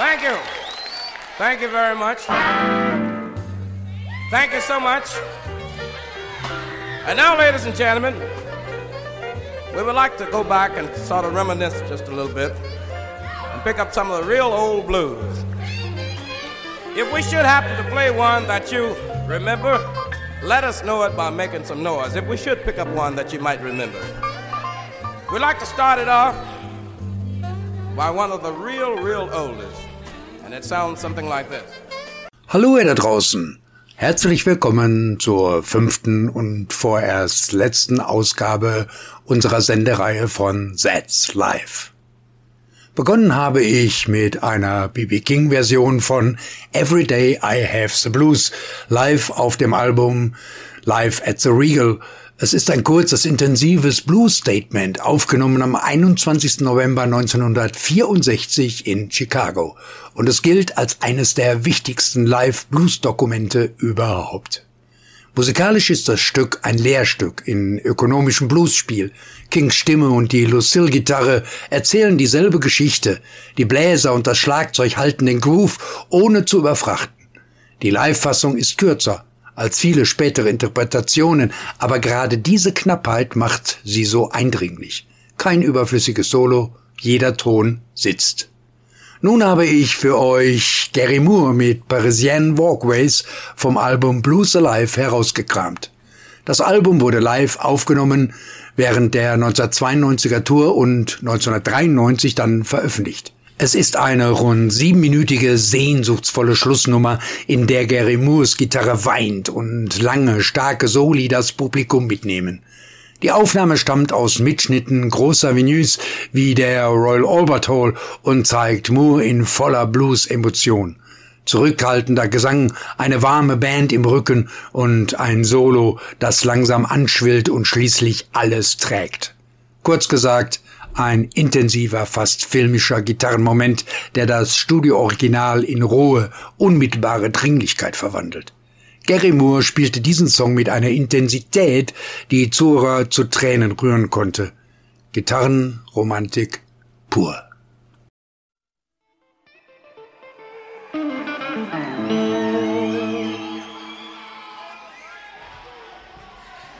Thank you. Thank you very much. Thank you so much. And now, ladies and gentlemen, we would like to go back and sort of reminisce just a little bit and pick up some of the real old blues. If we should happen to play one that you remember, let us know it by making some noise. If we should pick up one that you might remember. We'd like to start it off by one of the real oldest. And it sounds something like this. Hallo ihr da draußen. Herzlich willkommen zur 5. und vorerst letzten Ausgabe unserer Sendereihe von That's Live. Begonnen habe ich mit einer B.B. King-Version von Every Day I Have the Blues, live auf dem Album Live at the Regal. Es ist ein kurzes, intensives Blues-Statement, aufgenommen am 21. November 1964 in Chicago. Und es gilt als eines der wichtigsten Live-Blues-Dokumente überhaupt. Musikalisch ist das Stück ein Lehrstück in ökonomischem Bluesspiel. Kings Stimme und die Lucille-Gitarre erzählen dieselbe Geschichte. Die Bläser und das Schlagzeug halten den Groove, ohne zu überfrachten. Die Live-Fassung ist kürzer als viele spätere Interpretationen, aber gerade diese Knappheit macht sie so eindringlich. Kein überflüssiges Solo, jeder Ton sitzt. Nun habe ich für euch Gary Moore mit Parisienne Walkways vom Album Blues Alive herausgekramt. Das Album wurde live aufgenommen während der 1992er Tour und 1993 dann veröffentlicht. Es ist eine rund 7-minütige, sehnsuchtsvolle Schlussnummer, in der Gary Moores Gitarre weint und lange, starke Soli das Publikum mitnehmen. Die Aufnahme stammt aus Mitschnitten großer Venues wie der Royal Albert Hall und zeigt Moore in voller Blues-Emotion. Zurückhaltender Gesang, eine warme Band im Rücken und ein Solo, das langsam anschwillt und schließlich alles trägt. Kurz gesagt, ein intensiver, fast filmischer Gitarrenmoment, der das Studio-Original in rohe, unmittelbare Dringlichkeit verwandelt. Gary Moore spielte diesen Song mit einer Intensität, die Zuhörer zu Tränen rühren konnte. Gitarrenromantik pur.